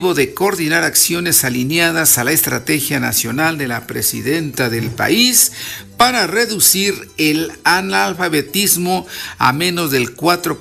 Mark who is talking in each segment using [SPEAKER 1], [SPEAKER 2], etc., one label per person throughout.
[SPEAKER 1] de coordinar acciones alineadas a la estrategia nacional de la presidenta del país para reducir el analfabetismo a menos del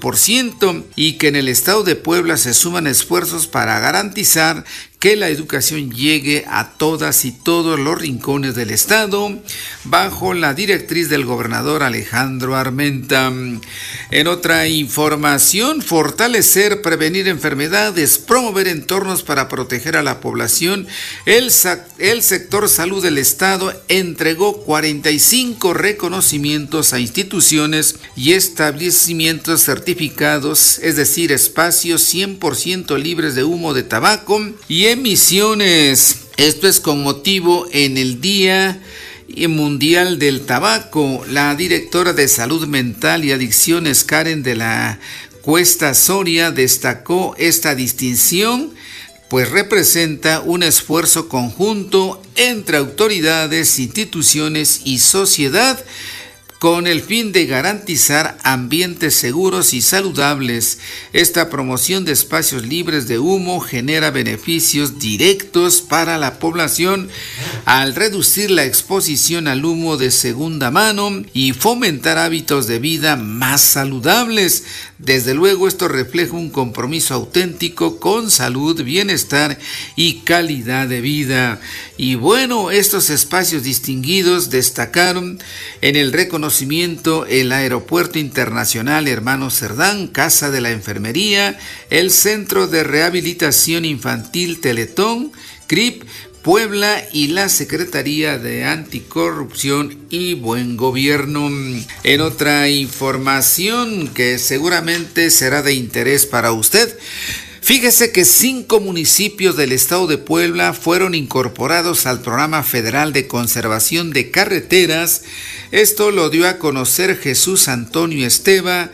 [SPEAKER 1] 4% y que en el estado de Puebla se suman esfuerzos para garantizar que la educación llegue a todas y todos los rincones del estado bajo la directriz del gobernador Alejandro Armenta. En otra información, fortalecer, prevenir enfermedades, promover entornos para proteger a la población. El sector salud del estado entregó 45 reconocimientos a instituciones y establecimientos certificados, es decir, espacios 100% libres de humo de tabaco y emisiones. Esto es con motivo en el Día Mundial del Tabaco. La directora de Salud Mental y Adicciones, Karen de la Cuesta Soria, destacó esta distinción, pues representa un esfuerzo conjunto entre autoridades, instituciones y sociedad con el fin de garantizar ambientes seguros y saludables. Esta promoción de espacios libres de humo genera beneficios directos para la población al reducir la exposición al humo de segunda mano y fomentar hábitos de vida más saludables. Desde luego, esto refleja un compromiso auténtico con salud, bienestar y calidad de vida. Y bueno, estos espacios distinguidos destacaron en el reconocimiento el Aeropuerto Internacional Hermano Cerdán, Casa de la Enfermería, el Centro de Rehabilitación Infantil Teletón, CRIP, Puebla y la Secretaría de Anticorrupción y Buen Gobierno. En otra información que seguramente será de interés para usted, fíjese que 5 municipios del estado de Puebla fueron incorporados al Programa Federal de Conservación de Carreteras. Esto lo dio a conocer Jesús Antonio Esteva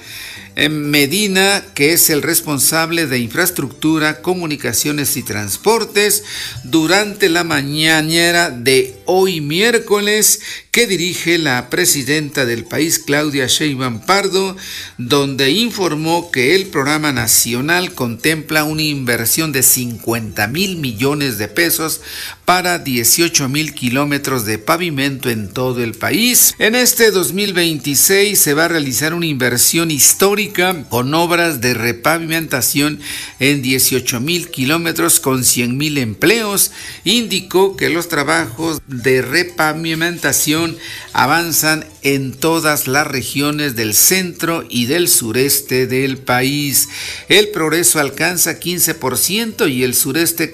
[SPEAKER 1] Medina, que es el responsable de Infraestructura, Comunicaciones y Transportes, durante la mañanera de hoy miércoles que dirige la presidenta del país, Claudia Sheinbaum Pardo, donde informó que el programa nacional contempla una inversión de 50,000 millones de pesos para 18,000 kilómetros de pavimento en todo el país. En este 2026 se va a realizar una inversión histórica con obras de repavimentación en 18,000 kilómetros con 100,000 empleos. Indicó que los trabajos de repavimentación avanzan en todas las regiones del centro y del sureste del país. El progreso alcanza 15% y el sureste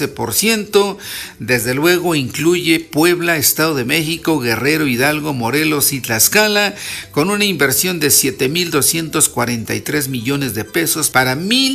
[SPEAKER 1] 14%. Desde luego incluye Puebla, Estado de México, Guerrero, Hidalgo, Morelos y Tlaxcala, con una inversión de 7,243 millones de pesos para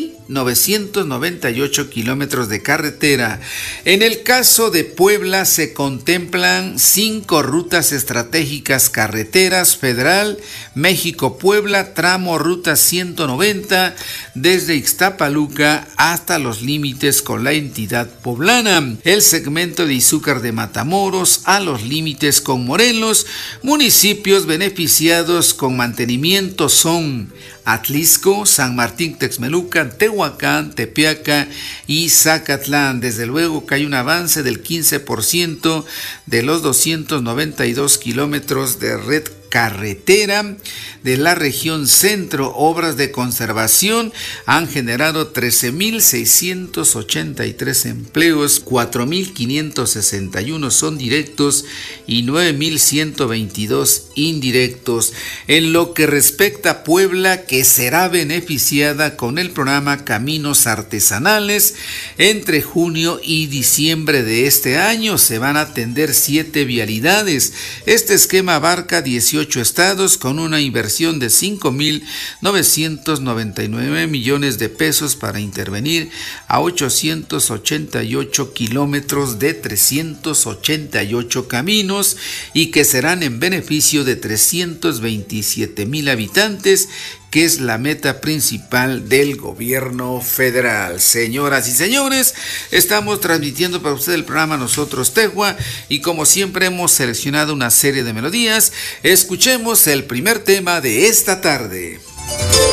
[SPEAKER 1] 1,998 kilómetros de carretera. En el caso de Puebla se contemplan 5 rutas estratégicas carreteras federal, México-Puebla, tramo ruta 190, desde Ixtapaluca hasta los límites con la entidad poblana. El segmento de Izúcar de Matamoros a los límites con Morelos. Municipios beneficiados con mantenimiento son Atlisco, San Martín Texmelucan, Tehuacán, Tepeaca y Zacatlán. Desde luego que hay un avance del 15% de los 292 kilómetros de red carretera de la región centro. Obras de conservación han generado 13,683 empleos, 4,561 son directos y 9,122 indirectos. En lo que respecta a Puebla, que será beneficiada con el programa Caminos Artesanales, entre junio y diciembre de este año se van a atender 7 vialidades. Este esquema abarca 18 estados con una inversión de 5,999 millones de pesos para intervenir a 888 kilómetros de 388 caminos y que serán en beneficio de 327,000 habitantes, que es la meta principal del gobierno federal. Señoras y señores, estamos transmitiendo para usted el programa Nosotros Tehua y como siempre hemos seleccionado una serie de melodías. Escuchemos el primer tema de esta tarde.